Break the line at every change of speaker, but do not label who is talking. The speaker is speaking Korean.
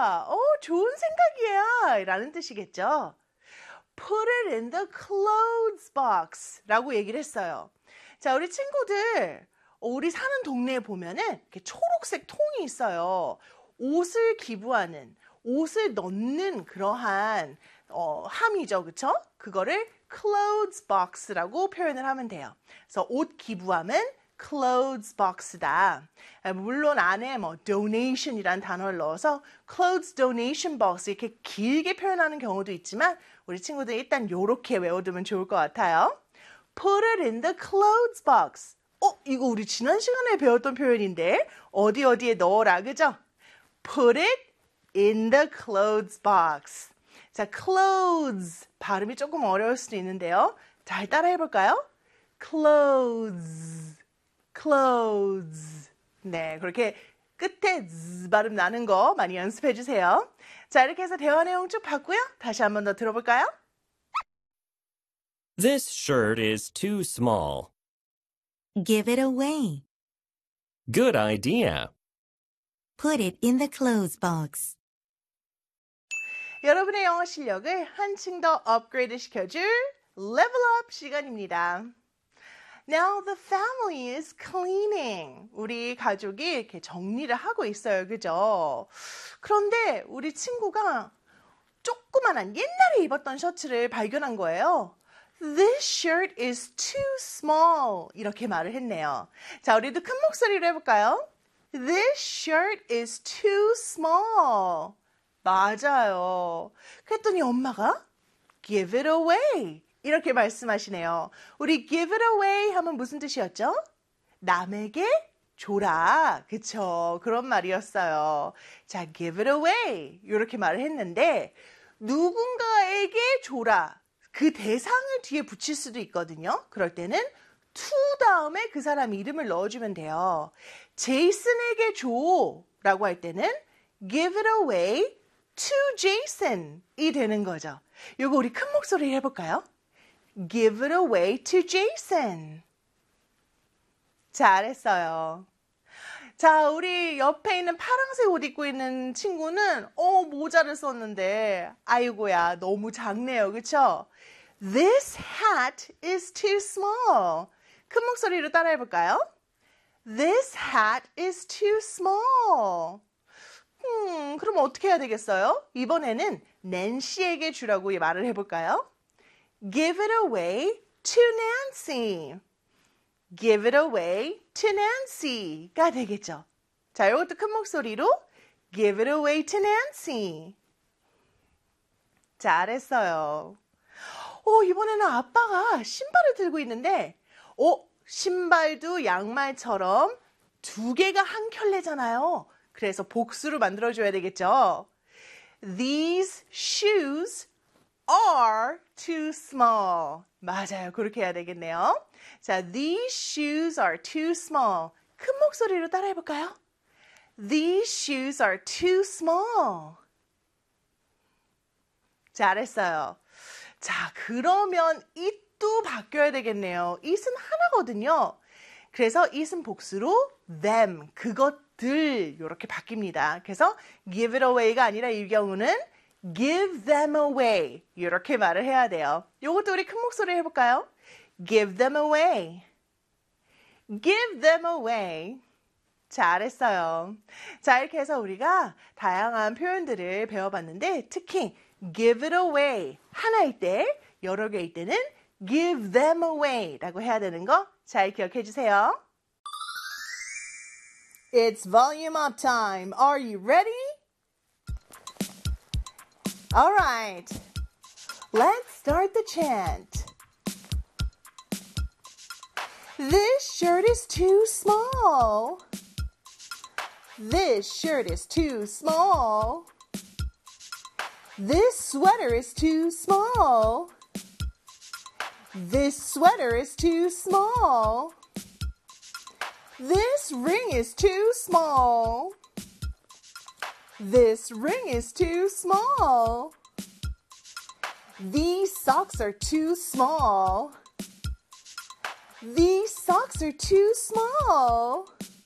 좋은 생각이야 라는 뜻이겠죠. Put it in the clothes box 라고 얘기를 했어요. 자, 우리 친구들, 우리 사는 동네에 보면은 이렇게 초록색 통이 있어요. 옷을 기부하는, 옷을 넣는 그러한 함이죠. 그쵸? 그거를 clothes box라고 표현을 하면 돼요. 그래서 옷 기부함은 clothes box다. 물론 안에 donation이란 단어를 넣어서 clothes donation box 이렇게 길게 표현하는 경우도 있지만 우리 친구들 일단 이렇게 외워두면 좋을 것 같아요. Put it in the clothes box. 이거 우리 지난 시간에 배웠던 표현인데 어디에 넣어라, 그죠? Put it in the clothes box. 자, clothes 발음이 조금 어려울 수도 있는데요. 잘 따라 해볼까요? clothes. 네, 그렇게 끝에 z 발음 나는 거 많이 연습해 주세요. 자, 이렇게 해서 대화 내용 쭉 봤고요. 다시 한 번 더 들어볼까요?
This shirt is too small.
Give it away.
Good idea.
Put it in the clothes box.
여러분의 영어 실력을 한층 더 업그레이드 시켜줄 Level Up 시간입니다. Now the family is cleaning. 우리 가족이 이렇게 정리를 하고 있어요. 그죠? 그런데 우리 친구가 조그만한 옛날에 입었던 셔츠를 발견한 거예요. This shirt is too small. 이렇게 말을 했네요. 자, 우리도 큰 목소리로 해볼까요? This shirt is too small. 맞아요. 그랬더니 엄마가 give it away. 이렇게 말씀하시네요. 우리 give it away 하면 무슨 뜻이었죠? 남에게 줘라. 그쵸? 그런 말이었어요. 자, give it away. 이렇게 말을 했는데 누군가에게 줘라. 그 대상을 뒤에 붙일 수도 있거든요. 그럴 때는 to 다음에 그 사람 이름을 넣어주면 돼요. 제이슨에게 줘 라고 할 때는 give it away to Jason이 되는 거죠. 이거 우리 큰 목소리로 해볼까요? Give it away to Jason. 잘했어요. 자, 우리 옆에 있는 파란색 옷 입고 있는 친구는 모자를 썼는데 아이고야 너무 작네요. 그쵸? This hat is too small. 큰 목소리로 따라해 볼까요? This hat is too small. 그럼 어떻게 해야 되겠어요? 이번에는 낸시에게 주라고 말을 해볼까요? Give it away to Nancy. Give it away to Nancy가 되겠죠. 자, 이것도 큰 목소리로 Give it away to Nancy. 잘했어요. 이번에는 아빠가 신발을 들고 있는데 신발도 양말처럼 두 개가 한 켤레잖아요. 그래서 복수로 만들어줘야 되겠죠. These shoes are too small. 맞아요. 그렇게 해야 되겠네요. 자, these shoes are too small. 큰 목소리로 따라해 볼까요? These shoes are too small. 잘했어요. 자, 그러면 it도 바뀌어야 되겠네요. it은 하나거든요. 그래서 it은 복수로 them, 그것들 이렇게 바뀝니다. 그래서 give it away가 아니라 이 경우는 give them away 이렇게 말을 해야 돼요. 이것도 우리 큰 목소리로 해볼까요? Give them away. Give them away. 잘했어요. 자, 이렇게 해서 우리가 다양한 표현들을 배워봤는데 특히 give it away 하나일 때, 여러 개일 때는 give them away 라고 해야 되는 거 잘 기억해 주세요. It's volume up time. Are you ready? All right. Let's start the chant. This shirt is too small. This shirt is too small. This sweater is too small. This sweater is too small. This ring is too small. This ring is too small. These socks are too small. These socks are too small.